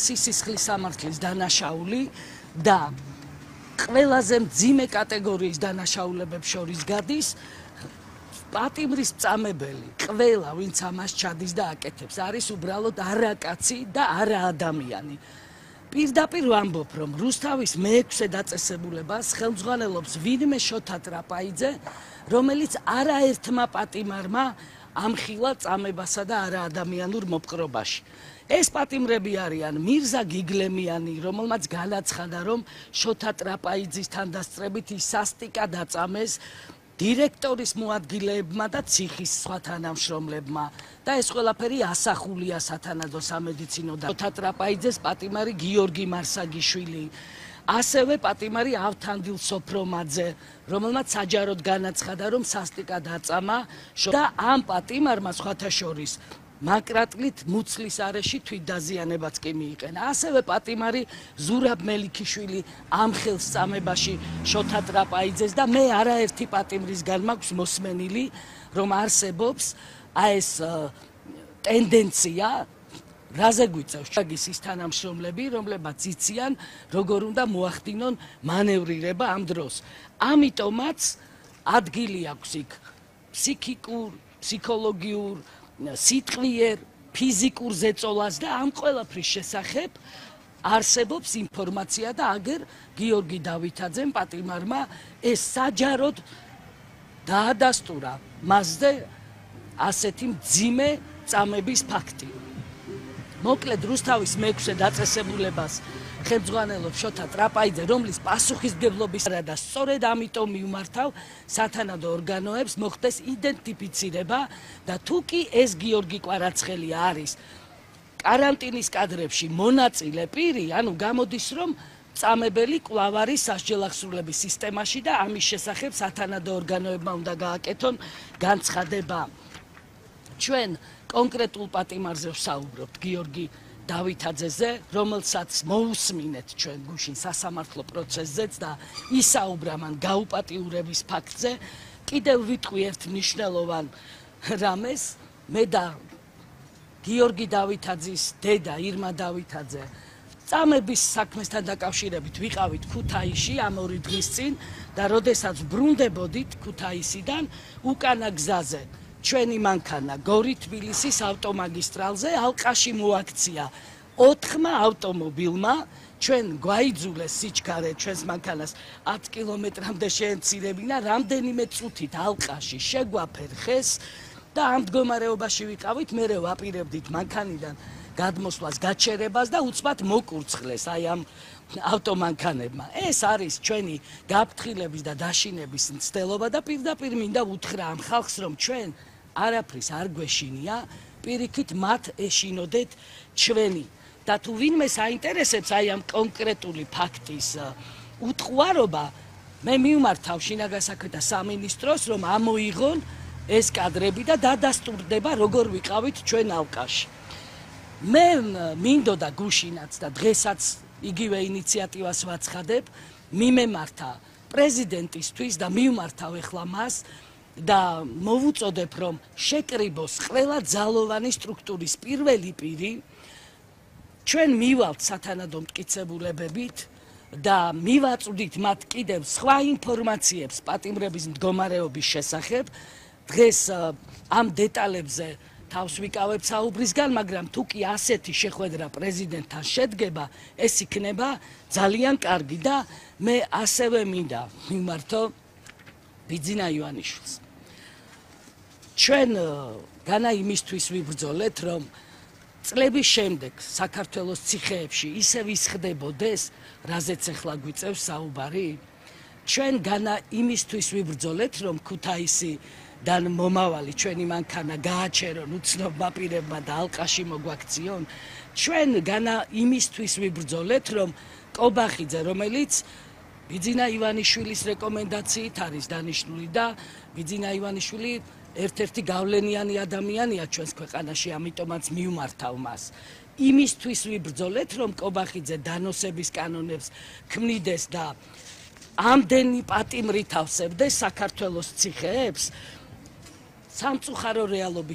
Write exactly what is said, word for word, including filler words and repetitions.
სისხლის სამართლის დანაშაული და ყველაზე მძიმე კატეგორიის დანაშაულებებს შორის გადის პატიმრის წამებელი, ყველა ვინც ამას ჩადის და აკეთებს, არის უბრალოდ არა კაცი და არა ადამიანი. პირდაპირ ვამბობ, რომ რუსთავის მეექვსე დაწესებულებას ხელმძღვანელობს ვინმე შოთა ტრაპაიძე, რომელიც არაერთმა პატიმარმა ამხილა წამებასა და არაადამიანურ მოპყრობაში. ეს პატიმრები არიან მირზა გიგლემიანი, რომელმაც განაცხადა, რომ შოთა ტრაპაიძის თანდასწრებით ის სასტიკად აწამეს დირექტორის მოადგილეებმა და ციხის სხვა თანამშრომლებმა და ეს ყველაფერი ასახულია სათანადო სამედიცინო და შოთა ტრაპაიძეს პატიმარი გიორგი მარსაგიშვილი, ასევე პატიმარი ავთანდილ სოფრომაძე, რომელმაც საჯაროდ განაცხადა, რომ სასტიკად აწამა და ამ პატიმარმა სხვათა შორის მაკრატლით მუცლის არეში თვითდაზიანებაც კი მიიყენა. ასევე პატიმარი ზურაბ მელიქიშვილი ამხელს წამებაში შოთა ტრაპაიძეს და მე არაერთი პატიმრისგან მაქვს მოსმენილი, რომ არსებობს აი ეს ტენდენცია, რაზე გვიწევს ჩაგის ის თანამშრომლები, რომლებაც იციან, როგორ უნდა მოახდინონ მანევრირება ამ დროს. ამიტომაც ადგილი აქვს იქ ფსიქიკურ, ფსიქოლოგიურ, სიტყვიერ, ფიზიკურ ზეწოლას და ამ ყველაფრის შესახებ არსებობს ინფორმაცია და აგერ გიორგი დავითაძემ პატიმარმა ეს საჯაროდ დაადასტურა მასზე ასეთი მძიმე წამების ფაქტი. მოკლედ რუსთავის მეექვსე დაწესებულებას ხელმძღვანელობს შოთა ტრაპაიძე, რომლის პასუხისმგებლობის და სწორედ ამიტომ მიუმართავ სათანადო ორგანოებს მოხდეს იდენტიფიცირება და თუ კი ეს გიორგი კვარაცხელი არის კარანტინის კადრებში მონაწილე პირი, ანუ გამოდის რომ წამებელი კვლავ არის სასჯელ აღსრულების სისტემაში და ამის შესახებ სათანადო ორგანოებმა უნდა გააკეთონ განცხადება. ჩვენ კონკრეტულ პატიმარზე ვსაუბრობთ გიორგი დავითაძეზე, რომელსაც მოусმინეთ ჩვენ გუშინ სასამართლო პროცესზეც და ისაუბრა მან გაუპატიურების ფაქტზე. კიდევ ვიტყვი ერთ მნიშვნელოვან რამეს, მე და გიორგი დავითაძის დედა ირმა დავითაძე წამების საქმესთან დაკავშირებით ვიყავით ქუთაისში ამ ორი დღის წინ და როდესაც ბრუნდებოდით ქუთაისიდან უკანა გზაზე ჩვენი მანქანა გორი თბილისის ავტომაგისტრალზე ალყაში მოაქცია ოთხმა ავტომობილმა, ჩვენ გვაიძულეს სიჩქარე ჩვენს მანქანას ათი კილომეტრამდე შეემცირებინა, რამდენიმე წუთით ალყაში შეგვაფერხეს და ამ მდგომარეობაში ვიყავით, მერე ვაპირებდით მანქანიდან გადმოსვლას, გაჩერებას და უცბად მოკურცხლეს აი ამ ავტომანქანებმა. ეს არის ჩვენი გაფრთხილების და დაშინების მცდელობა და პირდაპირ მინდა ვუთხრა ამ ხალხს, რომ ჩვენ არაფრის არ გვეშინია, პირიქით მათ ეშინოდეთ ჩვენი. და თუ ვინმე საინტერესებს აი ამ კონკრეტული ფაქტის უტყუარობა, მე მივმართავ შინაგან საქმეთა სამინისტროს, რომ ამოიღონ ეს კადრები და დადასტურდება, როგორ ვიყავით ჩვენ ალყაში. მე მინდოდა გუშინაც და დღესაც იგივე ინიციატივას ვაცხადებ, მიმემართა პრეზიდენტისთვის და მივმართავ ეხლა მას და მოვუწოდებ, რომ შეკრიბოს ყველა ძალოვანი სტრუქტურის პირველი პირი, ჩვენ მივალთ სათანადო მტკიცებულებებით და მივაწვდით მათ კიდევ სხვა ინფორმაციებს პატიმრების მდგომარეობის შესახებ. დღეს ამ დეტალებზე თავს ვიკავებ საუბრისგან, მაგრამ თუ კი ასეთი შეხვედრა პრეზიდენტთან შედგება, ეს იქნება ძალიან კარგი და მე ასევე მინდა მიმართო ბიძინა ივანიშვილს. ჩვენ განა იმისთვის ვიბრძოლეთ, რომ წლების შემდეგ საქართველოს ციხეებში ისევ ისხდებოდეს, რაზეც ახლა გვიწევს საუბარი. ჩვენ განა იმისთვის ვიბრძოლეთ, რომ ქუთაისი დან მომავალი ჩვენი მანქანა გააჩერონ უცნობმა პირებმა და ალყაში მოგვაქციონ. ჩვენ განა იმისთვის ვიბრძოლეთ, რომ კობახიძე, რომელიც ბიძინა ივანიშვილის რეკომენდაციით არის დანიშნული და ბიძინა ივანიშვილი ერთ-ერთი გავლენიანი ადამიანია ჩვენს ქვეყანაში, ამიტომაც მივმართავ მას. იმისთვის ვიბრძოლეთ, რომ კობახიძე დანოსების კანონებს ქმნიდეს და ამდენი პატიმრით ავსებდეს საქართველოს ციხეებს. სამწუხარო რეალობის